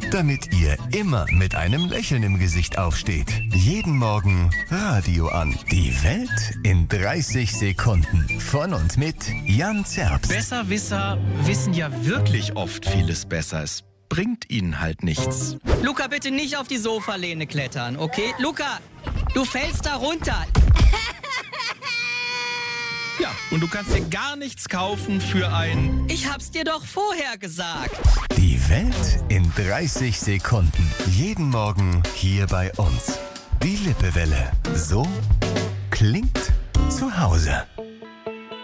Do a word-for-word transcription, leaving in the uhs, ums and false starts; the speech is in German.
damit ihr immer mit einem Lächeln im Gesicht aufsteht. Jeden Morgen Radio an. Die Welt in dreißig Sekunden. Von und mit Jan Zerbst. Besserwisser wissen ja wirklich oft vieles besser. Es bringt ihnen halt nichts. Luca, bitte nicht auf die Sofalehne klettern, okay? Luca, du fällst da runter. Ja, und du kannst dir gar nichts kaufen für ein... Ich hab's dir doch vorher gesagt. Die Welt in dreißig Sekunden. Jeden Morgen hier bei uns. Die Lippewelle. So klingt zu Hause.